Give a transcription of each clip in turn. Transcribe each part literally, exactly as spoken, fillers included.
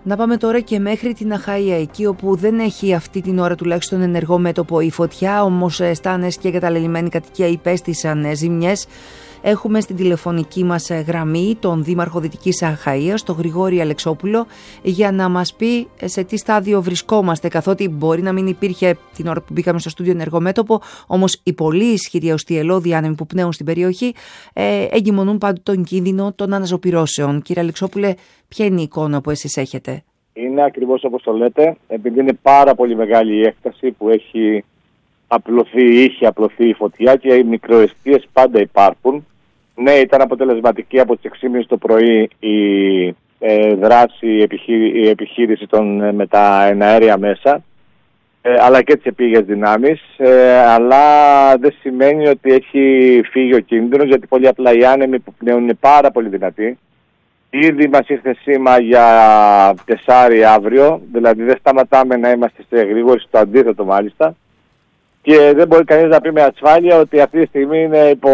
Να πάμε τώρα και μέχρι την Αχαΐα, εκεί όπου δεν έχει αυτή την ώρα τουλάχιστον ενεργό μέτωπο η φωτιά, όμως στάνες και εγκαταλελειμμένη κατοικία υπέστησαν ζημιές. Έχουμε στην τηλεφωνική μας γραμμή τον Δήμαρχο Δυτικής Αχαΐας, τον Γρηγόρη Αλεξόπουλο, για να μας πει σε τι στάδιο βρισκόμαστε, καθότι μπορεί να μην υπήρχε την ώρα που μπήκαμε στο στούντιο ενεργό μέτωπο, όμως οι πολύ ισχυροί οστιελώδοι άνεμοι που πνέουν στην περιοχή ε, εγκυμονούν πάντοτε τον κίνδυνο των αναζωπυρώσεων. Κύριε Αλεξόπουλε, ποια είναι η εικόνα που εσείς έχετε? Είναι ακριβώς όπως το λέτε, επειδή είναι πάρα πολύ μεγάλη η έκταση που έχει απλωθεί, είχε απλωθεί η φωτιά και οι μικροαιστείες πάντα υπάρχουν. Ναι, ήταν αποτελεσματική από τις έξι και μισή το πρωί η ε, δράση, η, επιχείρη, η επιχείρηση των, ε, με τα εναέρια μέσα, ε, αλλά και τις επίγειες δυνάμεις, ε, αλλά δεν σημαίνει ότι έχει φύγει ο κίνδυνος, γιατί πολύ απλά οι άνεμοι που πνέουν είναι πάρα πολύ δυνατοί. Ήδη μας ήρθε σήμα για τεσάρι αύριο, δηλαδή δεν σταματάμε να είμαστε σε γρήγορη, στο αντίθετο μάλιστα. Και δεν μπορεί κανείς να πει με ασφάλεια ότι αυτή τη στιγμή είναι υπό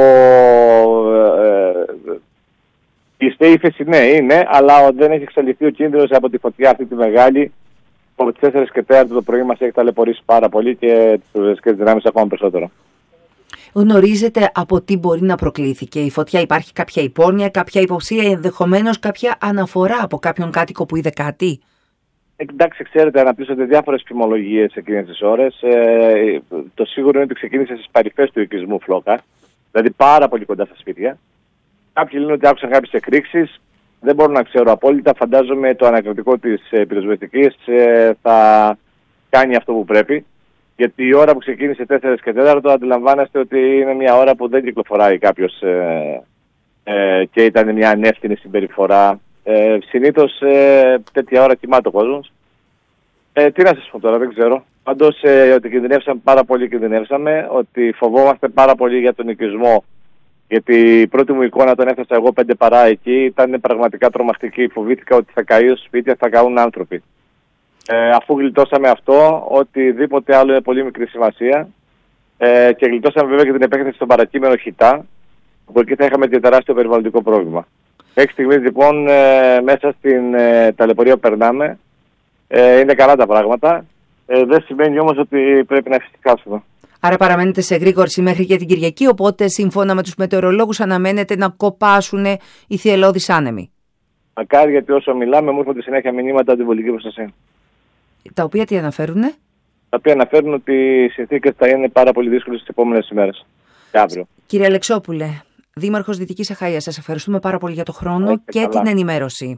πιστή ύφεση. Ναι, είναι, αλλά δεν έχει εξαλειφθεί ο κίνδυνος από τη φωτιά αυτή τη μεγάλη, που από τις τέσσερις και τέσσερα το πρωί μας έχει ταλαιπωρήσει πάρα πολύ και τις πυροσβεστικές δυνάμεις ακόμα περισσότερο. Γνωρίζετε από τι μπορεί να προκλήθηκε η φωτιά? Υπάρχει κάποια υπόνοια, κάποια υποψία, ενδεχομένως κάποια αναφορά από κάποιον κάτοικο που είδε κάτι? Εντάξει, ξέρετε, αναπτύσσονται διάφορες φημολογίες εκείνες τις ώρες. Ε, το σίγουρο είναι ότι ξεκίνησε στις παρυφές του οικισμού Φλόκα, δηλαδή πάρα πολύ κοντά στα σπίτια. Κάποιοι λένε ότι άκουσαν κάποιες εκρήξεις. Δεν μπορώ να ξέρω απόλυτα. Φαντάζομαι το ανακριτικό της ε, πυροσβεστικής ε, θα κάνει αυτό που πρέπει. Γιατί η ώρα που ξεκίνησε τέσσερα και τέσσερα αντιλαμβάνεστε ότι είναι μια ώρα που δεν κυκλοφοράει κάποιος ε, ε, και ήταν μια ανεύθυνη συμπεριφορά. Ε, συνήθως ε, τέτοια ώρα κοιμάται ο κόσμος. Ε, τι να σας πω τώρα, δεν ξέρω. Πάντως ε, ότι κινδυνεύσαμε πάρα πολύ, κινδυνεύσαμε, ότι φοβόμαστε πάρα πολύ για τον οικισμό. Γιατί η πρώτη μου εικόνα, όταν έφτασα εγώ πέντε παρά εκεί, ήταν πραγματικά τρομακτική. Φοβήθηκα ότι θα καεί στο σπίτι, θα καούν άνθρωποι. Ε, αφού γλιτώσαμε αυτό, οτιδήποτε άλλο είναι πολύ μικρή σημασία. Ε, και γλιτώσαμε βέβαια και την επέκταση στον παρακείμενο Χιτά, που εκεί θα είχαμε και τεράστιο περιβαλλοντικό πρόβλημα. Μέχρι στιγμής λοιπόν ε, μέσα στην ε, ταλαιπωρία που περνάμε ε, είναι καλά τα πράγματα. Ε, δεν σημαίνει όμως ότι πρέπει να εφησυχάσουμε. Άρα παραμένετε σε γρήγορση μέχρι και την Κυριακή, οπότε σύμφωνα με τους μετεωρολόγους αναμένετε να κοπάσουν οι θυελλώδεις άνεμοι. Μακάρι, γιατί όσο μιλάμε μου έρχονται συνέχεια μηνύματα αντιβολική προστασία. Τα οποία τι αναφέρουνε? Τα οποία αναφέρουν ότι οι συνθήκες θα είναι πάρα πολύ δύσκολες τις επόμενες ημέρες και αύριο. Κύριε Αλεξόπουλε, Δήμαρχος Δυτικής Αχαΐας, σας ευχαριστούμε πάρα πολύ για το χρόνο Έχετε και καλά. την ενημέρωση.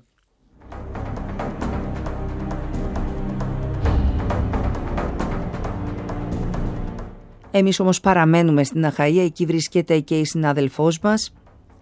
Εμείς όμως παραμένουμε στην Αχαΐα, εκεί βρίσκεται και η συνάδελφός μας.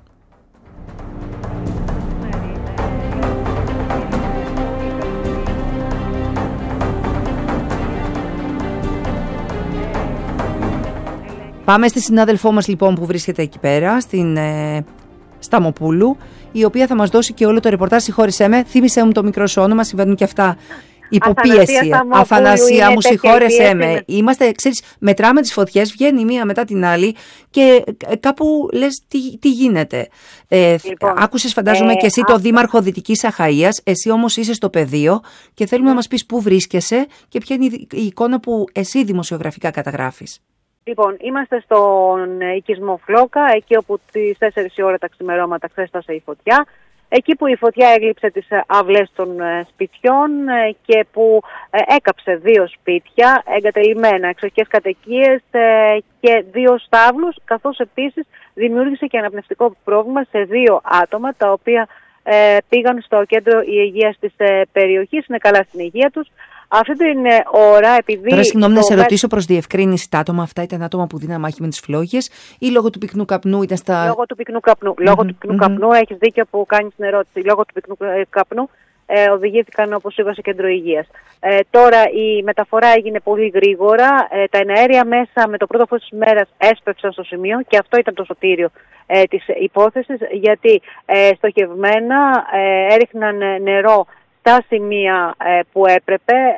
Πάμε στη συνάδελφό μας λοιπόν που βρίσκεται εκεί πέρα, στην ε, Σταμοπούλου, η οποία θα μας δώσει και όλο το ρεπορτάζ. Συγχώρεσέ με, θύμισέ μου το μικρό σου όνομα, συμβαίνουν και αυτά. Υποπίεση. Αθανασία μου, συγχώρεσέ με. Είμαστε, ξέρεις, μετράμε τις φωτιές, βγαίνει μία μετά την άλλη και κάπου λες τι, τι γίνεται. Ε, λοιπόν, άκουσες φαντάζομαι ε, και εσύ α... το Δήμαρχο Δυτικής Αχαΐας, εσύ όμως είσαι στο πεδίο και θέλουμε mm. να μας πεις πού βρίσκεσαι και ποια είναι η εικόνα που εσύ δημοσιογραφικά καταγράφεις. Λοιπόν, είμαστε στον οικισμό Φλόκα, εκεί όπου τις τέσσερις η ώρα τα ξημερώματα ξέσπασε η φωτιά. Εκεί που η φωτιά έγλειψε τις αυλές των σπιτιών και που έκαψε δύο σπίτια εγκατελειμμένα, εξοχικές κατοικίες και δύο στάβλους, καθώς επίσης δημιούργησε και αναπνευστικό πρόβλημα σε δύο άτομα, τα οποία πήγαν στο κέντρο υγείας της περιοχής, είναι καλά στην υγεία τους. Αυτή την ώρα, επειδή. Τώρα, συγγνώμη, να σε ρωτήσω προς διευκρίνηση, τα άτομα αυτά ήταν άτομα που δίναν μάχη με τις φλόγες ή λόγω του πυκνού καπνού ήταν στα. Λόγω του πυκνού καπνού. Mm-hmm. Λόγω του πυκνού mm-hmm. καπνού, έχεις δίκιο που κάνεις την ερώτηση. Λόγω του πυκνού καπνού ε, οδηγήθηκαν, όπως είπα, σε κέντρο υγείας. Ε, τώρα η μεταφορά έγινε πολύ γρήγορα. Ε, τα εναέρια μέσα με το πρώτο φως της ημέρας έσπευσαν στο σημείο και αυτό ήταν το σωτήριο ε, της υπόθεσης, γιατί ε, στοχευμένα ε, έριχναν νερό στα σημεία ε, που έπρεπε,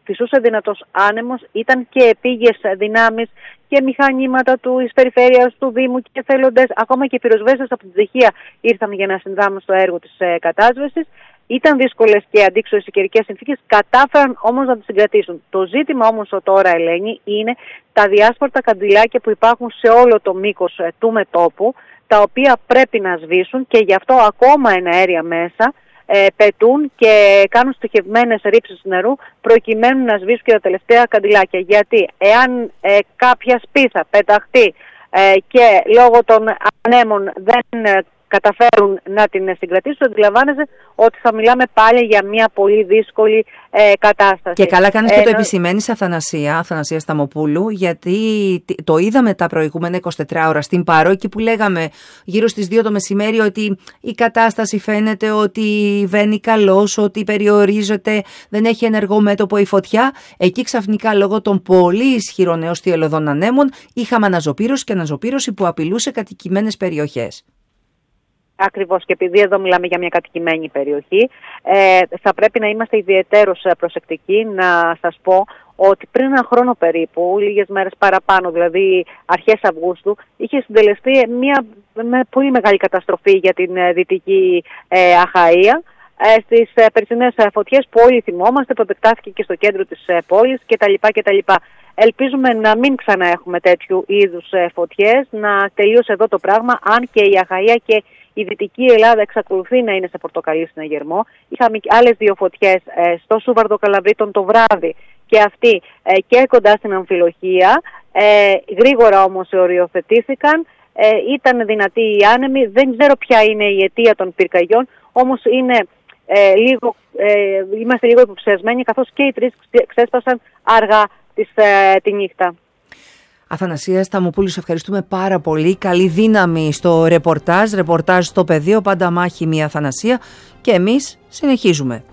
φυσούσε δυνατός άνεμος, ήταν και επίγειες δυνάμεις και μηχανήματα του περιφέρειας, του Δήμου και εθελοντές, ακόμα και πυροσβέστες από την Τσεχία ήρθαν για να συνδράμουν στο έργο της ε, κατάσβεσης. Ήταν δύσκολες και αντίξωες οι καιρικές συνθήκες, κατάφεραν όμως να τις συγκρατήσουν. Το ζήτημα όμως τώρα, Ελένη, είναι τα διάσπαρτα καντιλάκια που υπάρχουν σε όλο το μήκος ε, του μετώπου, τα οποία πρέπει να σβήσουν και γι' αυτό ακόμα εναέρια μέσα ε, πετούν και κάνουν στοχευμένες ρήψεις νερού προκειμένου να σβήσουν και τα τελευταία καντιλάκια. Γιατί εάν ε, κάποια σπίθα πεταχτεί ε, και λόγω των ανέμων δεν ε, καταφέρουν να την συγκρατήσουν, αντιλαμβάνεσαι ότι θα μιλάμε πάλι για μια πολύ δύσκολη ε, κατάσταση. Και καλά κάνεις ε, και το επισημαίνεις, Αθανασία, Αθανασία Σταμοπούλου, γιατί το είδαμε τα προηγούμενα εικοσιτέσσερις ώρα στην Πάρο, εκεί που λέγαμε γύρω στις δύο το μεσημέρι ότι η κατάσταση φαίνεται ότι βαίνει καλώς, ότι περιορίζεται, δεν έχει ενεργό μέτωπο η φωτιά. Εκεί ξαφνικά λόγω των πολύ ισχυρών έως θυελλωδών ανέμων είχαμε αναζωπήρωση και αναζωπήρωση που απειλούσε κατοικημένες περιοχές. Ακριβώς, και επειδή εδώ μιλάμε για μια κατοικημένη περιοχή, ε, θα πρέπει να είμαστε ιδιαιτέρως προσεκτικοί. Να σας πω ότι πριν ένα χρόνο περίπου, λίγες μέρες παραπάνω, δηλαδή αρχές Αυγούστου, είχε συντελεστεί μια με πολύ μεγάλη καταστροφή για την ε, Δυτική ε, Αχαΐα, ε, στις ε, περσινές ε, φωτιές που όλοι θυμόμαστε, που επεκτάθηκε και στο κέντρο της ε, πόλης κτλ. κτλ. Ελπίζουμε να μην ξανά έχουμε τέτοιου είδους ε, φωτιές, να τελείωσε εδώ το πράγμα, αν και η Αχαΐα και η Δυτική Ελλάδα εξακολουθεί να είναι σε πορτοκαλί συναγερμό. Είχαμε και άλλες δύο φωτιές ε, στο Σούβαρδο Καλαβρίτων το βράδυ και αυτοί ε, και κοντά στην Αμφιλοχία. Ε, γρήγορα όμως οριοθετήθηκαν. Ε, ήταν δυνατοί οι άνεμοι. Δεν ξέρω ποια είναι η αιτία των πυρκαγιών, όμως είναι, ε, λίγο, ε, είμαστε λίγο υποψιασμένοι, καθώς και οι τρεις ξέσπασαν αργά της, ε, τη νύχτα. Αθανασία Σταμοπούλου, σε ευχαριστούμε πάρα πολύ. Καλή δύναμη στο ρεπορτάζ, ρεπορτάζ στο πεδίο, πάντα μάχημη Αθανασία, και εμείς συνεχίζουμε.